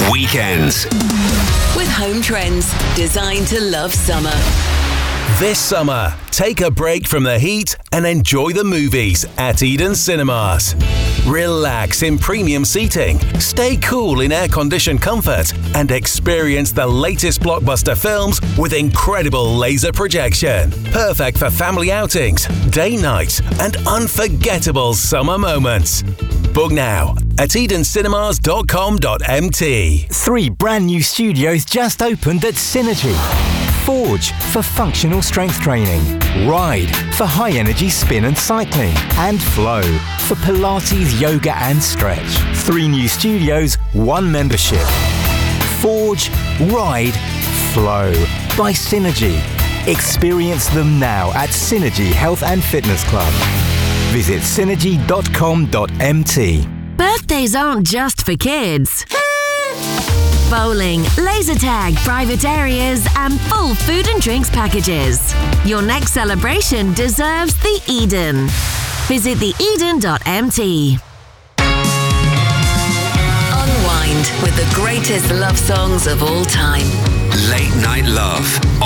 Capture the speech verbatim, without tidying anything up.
Weekends. With Home Trends, designed to love summer. This summer, take a break from the heat and enjoy the movies at Eden Cinemas. Relax in premium seating, stay cool in air-conditioned comfort, and experience the latest blockbuster films with incredible laser projection. Perfect for family outings, date nights, and unforgettable summer moments. Book now at eden cinemas dot com dot m t. Three brand new studios just opened at Synergy. Forge for functional strength training, Ride for high-energy spin and cycling, and Flow for Pilates, yoga and stretch. Three new studios, one membership. Forge, Ride, Flow by Synergy. Experience them now at Synergy Health and Fitness Club. Visit synergy dot com dot m t. Birthdays aren't just for kids. Bowling, laser tag, private areas, and full food and drinks packages. Your next celebration deserves the Eden. Visit the eden dot m t. Unwind with the greatest love songs of all time. Late Night Love